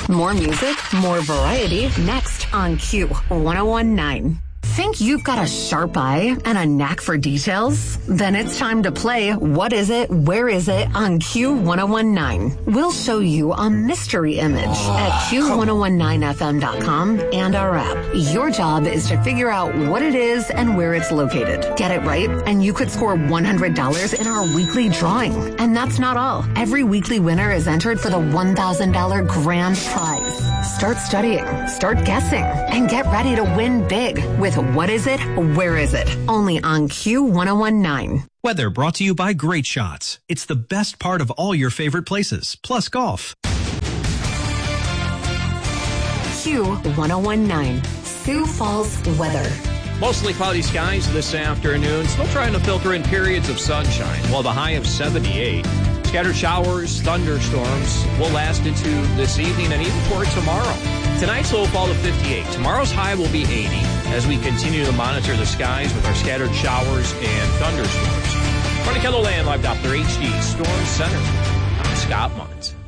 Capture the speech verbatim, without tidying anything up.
More music, more variety, next on Q one oh one nine. Think you've got a sharp eye and a knack for details? Then it's time to play What Is It, Where Is It on Q one oh one nine. We'll show you a mystery image at Q one oh one nine F M dot com and our app. Your job is to figure out what it is and where it's located. Get it right, and you could score one hundred dollars in our weekly drawing. And that's not all. Every weekly winner is entered for the one thousand dollars grand prize. Start studying, start guessing, and get ready to win big with What Is It, Where Is It? Only on Q one oh one nine. Weather brought to you by Great Shots. It's the best part of all your favorite places, plus golf. Q one oh one nine. Sioux Falls weather. Mostly cloudy skies this afternoon. Still trying to filter in periods of sunshine. While the high of seventy-eight. Scattered showers, thunderstorms will last into this evening and even for tomorrow. Tonight's low will fall to fifty-eight. Tomorrow's high will be eighty as we continue to monitor the skies with our scattered showers and thunderstorms. From the KELOLAND Live Doppler H D Storm Center, I'm Scott Munt.